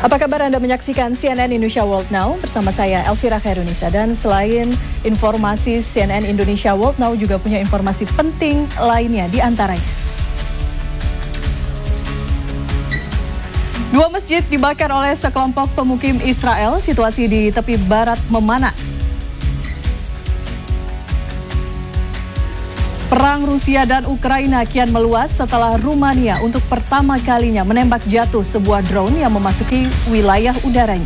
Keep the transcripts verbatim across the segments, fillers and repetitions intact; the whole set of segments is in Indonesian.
Apa kabar, Anda menyaksikan C N N Indonesia World Now bersama saya Elvira Khairunisa. Dan selain informasi C N N Indonesia World Now juga punya informasi penting lainnya, di antaranya dua masjid dibakar oleh sekelompok pemukim Israel, situasi di tepi barat memanas. Perang Rusia dan Ukraina kian meluas setelah Rumania untuk pertama kalinya menembak jatuh sebuah drone yang memasuki wilayah udaranya.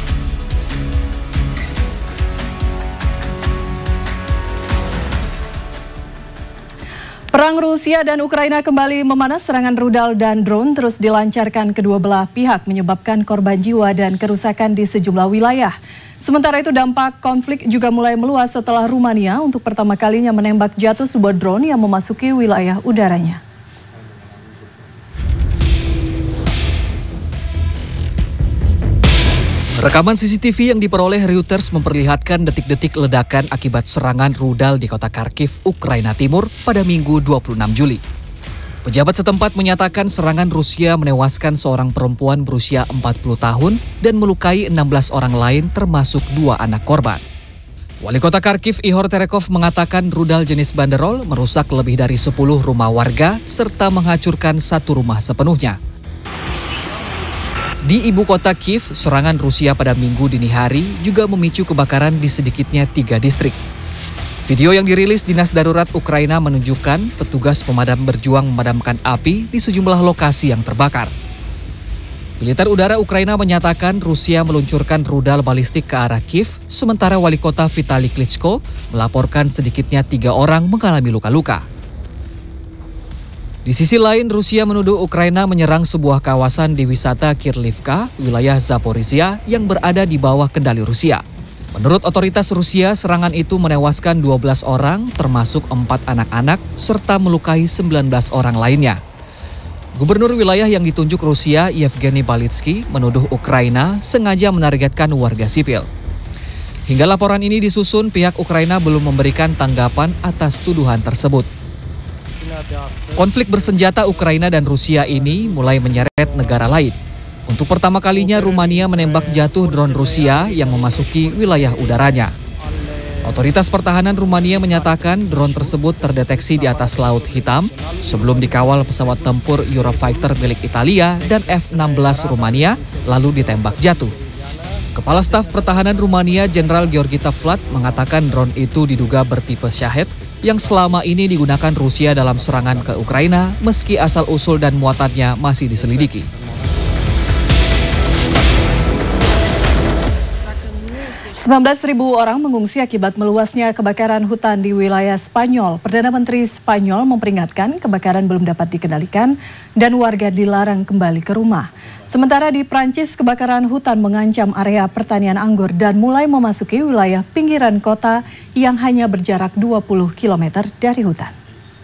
Perang Rusia dan Ukraina kembali memanas. Serangan rudal dan drone terus dilancarkan kedua belah pihak, menyebabkan korban jiwa dan kerusakan di sejumlah wilayah. Sementara itu, dampak konflik juga mulai meluas setelah Rumania untuk pertama kalinya menembak jatuh sebuah drone yang memasuki wilayah udaranya. Rekaman C C T V yang diperoleh Reuters memperlihatkan detik-detik ledakan akibat serangan rudal di kota Kharkiv, Ukraina Timur pada Minggu dua puluh enam Juli. Pejabat setempat menyatakan serangan Rusia menewaskan seorang perempuan berusia empat puluh tahun dan melukai enam belas orang lain termasuk dua anak korban. Wali kota Kharkiv Ihor Terekov mengatakan rudal jenis banderol merusak lebih dari sepuluh rumah warga serta menghancurkan satu rumah sepenuhnya. Di ibu kota Kiev, serangan Rusia pada Minggu dini hari juga memicu kebakaran di sedikitnya tiga distrik. Video yang dirilis Dinas Darurat Ukraina menunjukkan petugas pemadam berjuang memadamkan api di sejumlah lokasi yang terbakar. Militer udara Ukraina menyatakan Rusia meluncurkan rudal balistik ke arah Kiev, sementara wali kota Vitali Klitschko melaporkan sedikitnya tiga orang mengalami luka-luka. Di sisi lain, Rusia menuduh Ukraina menyerang sebuah kawasan di wisata Kirlivka, wilayah Zaporizhia yang berada di bawah kendali Rusia. Menurut otoritas Rusia, serangan itu menewaskan dua belas orang, termasuk empat anak-anak, serta melukai sembilan belas orang lainnya. Gubernur wilayah yang ditunjuk Rusia, Yevgeny Balitsky, menuduh Ukraina sengaja menargetkan warga sipil. Hingga laporan ini disusun, pihak Ukraina belum memberikan tanggapan atas tuduhan tersebut. Konflik bersenjata Ukraina dan Rusia ini mulai menyeret negara lain. Untuk pertama kalinya, Rumania menembak jatuh drone Rusia yang memasuki wilayah udaranya. Otoritas pertahanan Rumania menyatakan drone tersebut terdeteksi di atas Laut Hitam sebelum dikawal pesawat tempur Eurofighter milik Italia dan F enam belas Rumania lalu ditembak jatuh. Kepala Staf Pertahanan Rumania Jenderal Georgita Vlad mengatakan drone itu diduga bertipe Shahed yang selama ini digunakan Rusia dalam serangan ke Ukraina meski asal-usul dan muatannya masih diselidiki. sembilan belas ribu orang mengungsi akibat meluasnya kebakaran hutan di wilayah Spanyol. Perdana Menteri Spanyol memperingatkan kebakaran belum dapat dikendalikan dan warga dilarang kembali ke rumah. Sementara di Prancis, kebakaran hutan mengancam area pertanian anggur dan mulai memasuki wilayah pinggiran kota yang hanya berjarak dua puluh kilometer dari hutan.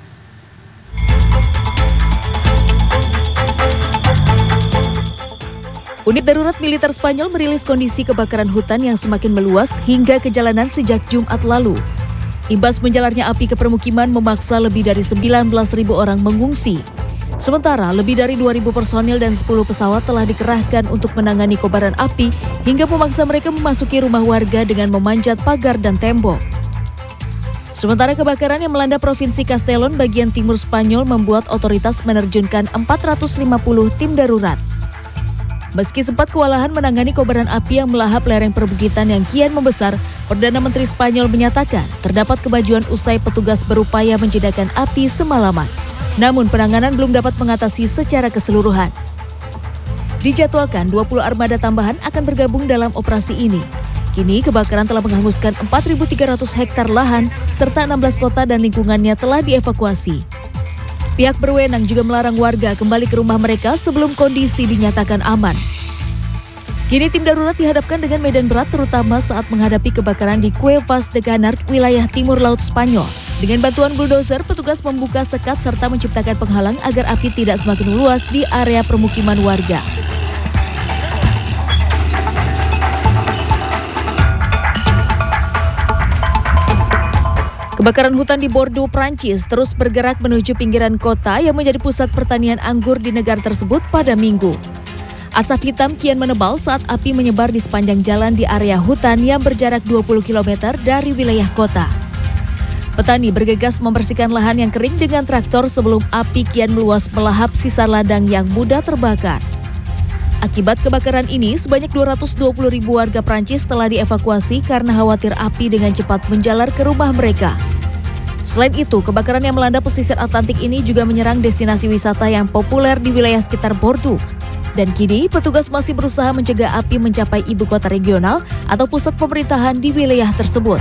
Unit darurat militer Spanyol merilis kondisi kebakaran hutan yang semakin meluas hingga ke jalanan sejak Jumat lalu. Imbas menjalarnya api ke permukiman memaksa lebih dari sembilan belas ribu orang mengungsi. Sementara lebih dari dua ribu personil dan sepuluh pesawat telah dikerahkan untuk menangani kobaran api hingga memaksa mereka memasuki rumah warga dengan memanjat pagar dan tembok. Sementara kebakaran yang melanda Provinsi Castellón bagian timur Spanyol membuat otoritas menerjunkan empat ratus lima puluh tim darurat. Meski sempat kewalahan menangani kobaran api yang melahap lereng perbukitan yang kian membesar, Perdana Menteri Spanyol menyatakan terdapat kemajuan usai petugas berupaya menjinakkan api semalaman. Namun penanganan belum dapat mengatasi secara keseluruhan. Dijadwalkan dua puluh armada tambahan akan bergabung dalam operasi ini. Kini kebakaran telah menghanguskan empat ribu tiga ratus hektar lahan serta enam belas kota dan lingkungannya telah dievakuasi. Pihak berwenang juga melarang warga kembali ke rumah mereka sebelum kondisi dinyatakan aman. Kini tim darurat dihadapkan dengan medan berat terutama saat menghadapi kebakaran di Cuevas de Canard, wilayah timur laut Spanyol. Dengan bantuan bulldozer, petugas membuka sekat serta menciptakan penghalang agar api tidak semakin meluas di area permukiman warga. Kebakaran hutan di Bordeaux, Prancis terus bergerak menuju pinggiran kota yang menjadi pusat pertanian anggur di negara tersebut pada Minggu. Asap hitam kian menebal saat api menyebar di sepanjang jalan di area hutan yang berjarak dua puluh kilometer dari wilayah kota. Petani bergegas membersihkan lahan yang kering dengan traktor sebelum api kian meluas melahap sisa ladang yang mudah terbakar. Akibat kebakaran ini, sebanyak dua ratus dua puluh ribu warga Prancis telah dievakuasi karena khawatir api dengan cepat menjalar ke rumah mereka. Selain itu, kebakaran yang melanda pesisir Atlantik ini juga menyerang destinasi wisata yang populer di wilayah sekitar Bordeaux. Dan kini, petugas masih berusaha mencegah api mencapai ibu kota regional atau pusat pemerintahan di wilayah tersebut.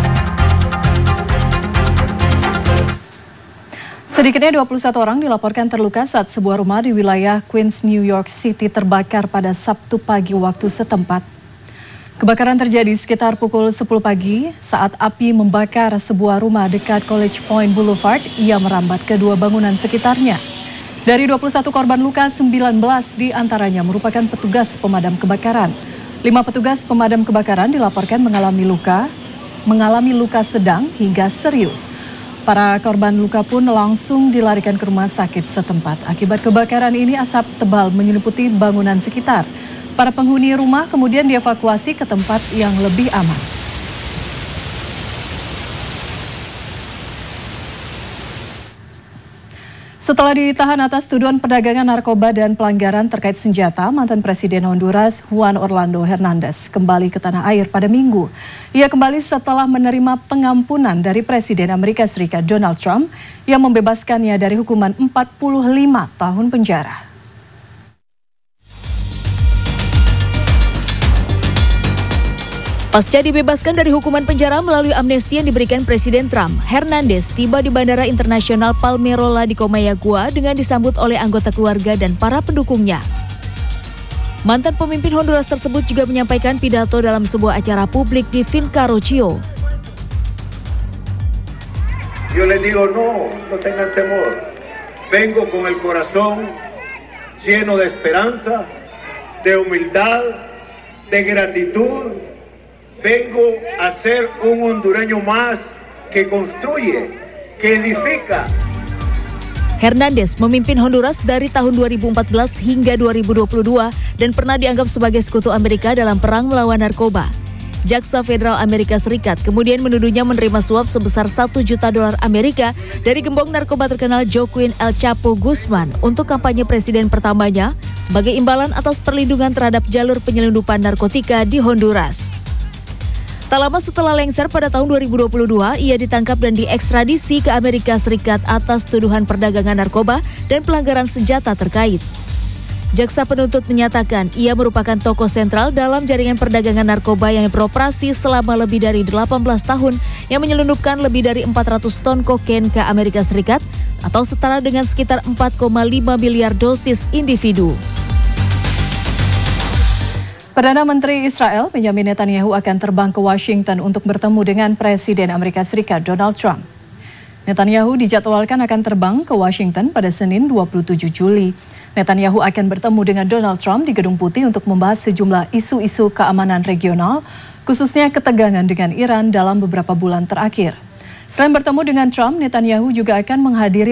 Sedikitnya dua puluh satu orang dilaporkan terluka saat sebuah rumah di wilayah Queens, New York City terbakar pada Sabtu pagi waktu setempat. Kebakaran terjadi sekitar pukul sepuluh pagi saat api membakar sebuah rumah dekat College Point Boulevard yang merambat ke dua bangunan sekitarnya. Dari dua puluh satu korban luka, sembilan belas diantaranya merupakan petugas pemadam kebakaran. Lima petugas pemadam kebakaran dilaporkan mengalami luka, mengalami luka sedang hingga serius. Para korban luka pun langsung dilarikan ke rumah sakit setempat. Akibat kebakaran ini, asap tebal menyelimuti bangunan sekitar. Para penghuni rumah kemudian dievakuasi ke tempat yang lebih aman. Setelah ditahan atas tuduhan perdagangan narkoba dan pelanggaran terkait senjata, mantan Presiden Honduras Juan Orlando Hernandez kembali ke tanah air pada Minggu. Ia kembali setelah menerima pengampunan dari Presiden Amerika Serikat Donald Trump yang membebaskannya dari hukuman empat puluh lima tahun penjara. Pasca dibebaskan dari hukuman penjara melalui amnesti yang diberikan Presiden Trump, Hernandez tiba di Bandara Internasional Palmerola di Comayagua dengan disambut oleh anggota keluarga dan para pendukungnya. Mantan pemimpin Honduras tersebut juga menyampaikan pidato dalam sebuah acara publik di Finca Rocio. Yo les digo no, no tengan temor. Vengo con el corazón lleno de esperanza, de humildad, de gratitud. Vengo a ser un hondureño más que construye, que edifica. Hernandez memimpin Honduras dari tahun dua ribu empat belas hingga dua ribu dua puluh dua dan pernah dianggap sebagai sekutu Amerika dalam perang melawan narkoba. Jaksa Federal Amerika Serikat kemudian menuduhnya menerima suap sebesar satu juta dolar Amerika dari gembong narkoba terkenal Joaquin El Chapo Guzman untuk kampanye presiden pertamanya sebagai imbalan atas perlindungan terhadap jalur penyelundupan narkotika di Honduras. Tak lama setelah lengser pada tahun dua ribu dua puluh dua, ia ditangkap dan diekstradisi ke Amerika Serikat atas tuduhan perdagangan narkoba dan pelanggaran senjata terkait. Jaksa penuntut menyatakan ia merupakan tokoh sentral dalam jaringan perdagangan narkoba yang beroperasi selama lebih dari delapan belas tahun yang menyelundupkan lebih dari empat ratus ton kokain ke Amerika Serikat atau setara dengan sekitar empat koma lima miliar dosis individu. Perdana Menteri Israel Benjamin Netanyahu akan terbang ke Washington untuk bertemu dengan Presiden Amerika Serikat Donald Trump. Netanyahu dijadwalkan akan terbang ke Washington pada Senin dua puluh tujuh Juli. Netanyahu akan bertemu dengan Donald Trump di Gedung Putih untuk membahas sejumlah isu-isu keamanan regional, khususnya ketegangan dengan Iran dalam beberapa bulan terakhir. Selain bertemu dengan Trump, Netanyahu juga akan menghadiri